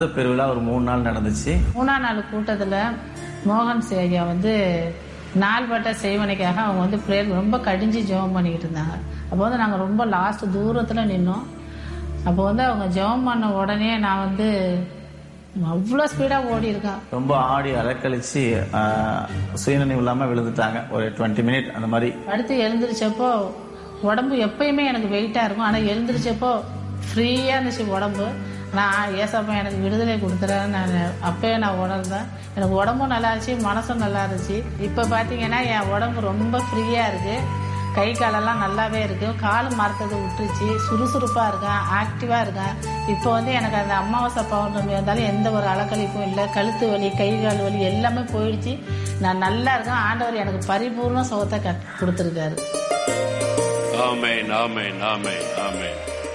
பெருவிழா ஒரு 3 நாள் நடந்துச்சு. 3ஆம் நாள் கூட்டத்துல மோகன் ஐயா நாள்பட்ட செய்வனைக்காக அவங்க பிரேயர் ரொம்ப கடிஞ்சு ஜெபம் பண்ணிக்கிட்டு இருந்தாங்க. அப்போ நாங்க ரொம்ப லாஸ்ட் தூரத்துல நின்னோம். அப்போ அவங்க ஜெபம் பண்ண உடனே நான் அவ்வளோ ஸ்பீடா ஓடி இருக்கேன். ரொம்ப ஆடி அலக்கழிச்சு சுயநினைவு இல்லாம விழுந்துட்டாங்க. ஒரு 20 மினிட் அந்த மாதிரி. அடுத்து எழுந்திரிச்சப்போ உடம்பு எப்பயுமே எனக்கு வெயிட்டா இருக்கும். ஆனா எழுந்திரிச்சப்போ ஃப்ரீயா இருந்துச்சு உடம்பு. நான் ஏசப்பா எனக்கு விடுதலை கொடுத்துறேன்னு அப்பயே நான் உணர்ந்தேன். எனக்கு உடம்பும் நல்லா இருந்துச்சு, மனசும் நல்லா இருந்துச்சு. இப்ப பாத்தீங்கன்னா என் உடம்பு ரொம்ப ஃப்ரீயா இருக்கு. கை காலெல்லாம் நல்லாவே இருக்கு. கால் மரத்தது விட்டுருச்சு. சுறுசுறுப்பா இருக்கேன், ஆக்டிவா இருக்கேன். இப்போ எனக்கு அந்த அமாவாசை பௌர்ணமி வந்தாலும் எந்த ஒரு அலக்கழிப்பும் இல்லை. கழுத்து வலி, கை கால் வலி எல்லாமே போயிடுச்சு. நான் நல்லா இருக்கேன். ஆண்டவர் எனக்கு பரிபூர்ண சுகத்தை கொடுத்துருக்காரு. ஆமென், ஆமென், ஆமென், ஆமென்.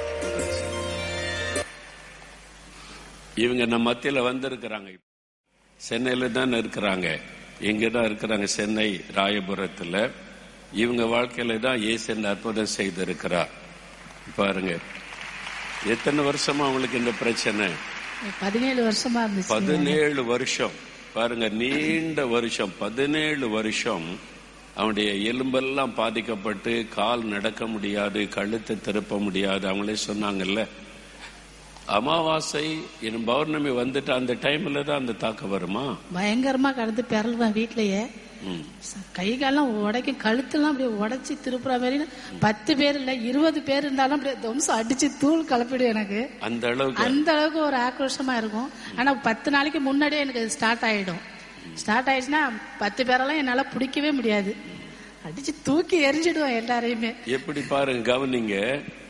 இவங்க நம்ம மத்தியில வந்திருக்கிறாங்க. சென்னையில தான் இருக்கிறாங்க. எங்கதான் இருக்கிறாங்க? சென்னை ராயபுரத்துல. இவங்க வாழ்க்கையில தான் இயேசு அற்புதம் செய்திருக்கிறார். பாருங்க, எத்தனை வருஷமா அவங்களுக்கு இந்த பிரச்சனை? 17 வருஷமா இருந்துச்சு. 17 வருஷம் பாருங்க, நீண்ட வருஷம். 17 வருஷம் அவனுடைய எலும்பெல்லாம் பாதிக்கப்பட்டு கால் நடக்க முடியாது, கழுத்தை திருப்ப முடியாது. அவங்களே சொன்னாங்கல்ல, அமாவாசை என் பௌர்ணமி வந்துட்டு அந்த டைம்ல தான் அந்த தாக்கம் வருமா? பயங்கரமா கடந்து பிறல்வேன் வீட்லயே. கை காலம் உடைக்கும், கழுத்தெல்லாம் அப்படியே உடைச்சி திருப்புற மாதிரி 10 பேர் இல்ல 20 பேர் இருந்தாலும் அப்படியே தம்சம் அடிச்சு தூள் கலப்பிடும். எனக்கு அந்த அளவுக்கு ஒரு ஆக்ரோஷமா இருக்கும். ஆனா 10 நாளைக்கு முன்னாடியே எனக்கு ஸ்டார்ட் ஆயிடும். ஸ்டார்ட் ஆயிடுச்சுன்னா 10 பேரெல்லாம் என்னால பிடிக்கவே முடியாது. அடிச்சு தூக்கி எரிஞ்சிடுவேன் எல்லாரையுமே. எப்படி பாருங்க, கவனிங்க.